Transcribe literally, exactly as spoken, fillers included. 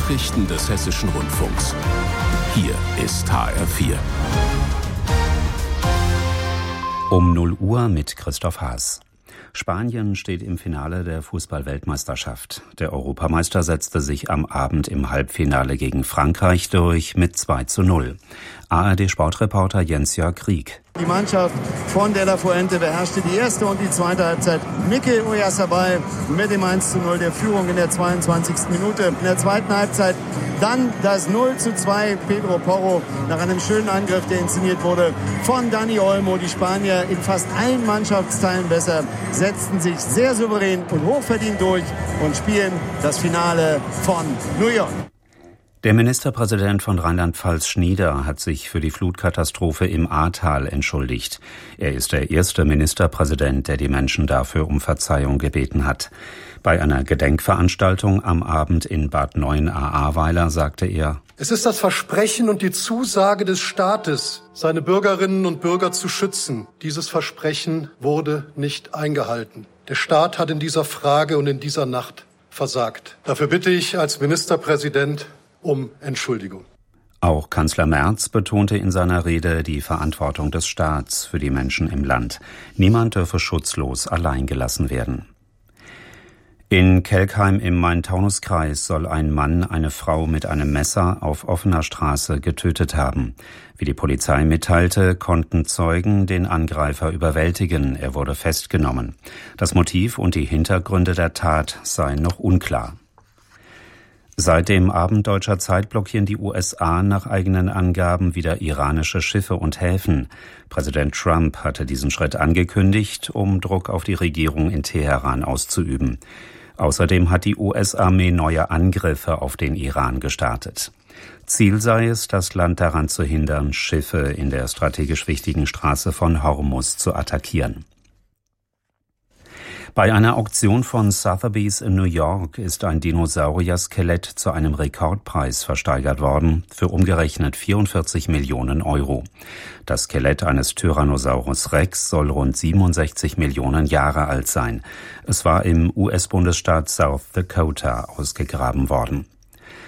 Nachrichten des Hessischen Rundfunks. Hier ist H R vier. Um null Uhr mit Christoph Haas. Spanien steht im Finale der Fußball-Weltmeisterschaft. Der Europameister setzte sich am Abend im Halbfinale gegen Frankreich durch mit zwei zu null. A R D-Sportreporter Jens-Jörg Krieg. Die Mannschaft von De La Fuente beherrschte die erste und die zweite Halbzeit. Mikel Oyarzabal mit dem eins zu null der Führung in der zweiundzwanzigsten Minute. In der zweiten Halbzeit dann das null zu zwei. Pedro Porro nach einem schönen Angriff, der inszeniert wurde von Dani Olmo. Die Spanier in fast allen Mannschaftsteilen besser, setzten sich sehr souverän und hochverdient durch und spielen das Finale von New York. Der Ministerpräsident von Rheinland-Pfalz Schnieder hat sich für die Flutkatastrophe im Ahrtal entschuldigt. Er ist der erste Ministerpräsident, der die Menschen dafür um Verzeihung gebeten hat. Bei einer Gedenkveranstaltung am Abend in Bad Neuenahr-Ahrweiler sagte er: Es ist das Versprechen und die Zusage des Staates, seine Bürgerinnen und Bürger zu schützen. Dieses Versprechen wurde nicht eingehalten. Der Staat hat in dieser Frage und in dieser Nacht versagt. Dafür bitte ich als Ministerpräsident um Entschuldigung. Auch Kanzler Merz betonte in seiner Rede die Verantwortung des Staats für die Menschen im Land. Niemand dürfe schutzlos allein gelassen werden. In Kelkheim im Main-Taunus-Kreis soll ein Mann eine Frau mit einem Messer auf offener Straße getötet haben. Wie die Polizei mitteilte, konnten Zeugen den Angreifer überwältigen. Er wurde festgenommen. Das Motiv und die Hintergründe der Tat seien noch unklar. Seit dem Abend deutscher Zeit blockieren die U S A nach eigenen Angaben wieder iranische Schiffe und Häfen. Präsident Trump hatte diesen Schritt angekündigt, um Druck auf die Regierung in Teheran auszuüben. Außerdem hat die U S-Armee neue Angriffe auf den Iran gestartet. Ziel sei es, das Land daran zu hindern, Schiffe in der strategisch wichtigen Straße von Hormuz zu attackieren. Bei einer Auktion von Sotheby's in New York ist ein Dinosaurier-Skelett zu einem Rekordpreis versteigert worden, für umgerechnet vierundvierzig Millionen Euro. Das Skelett eines Tyrannosaurus Rex soll rund siebenundsechzig Millionen Jahre alt sein. Es war im U S-Bundesstaat South Dakota ausgegraben worden.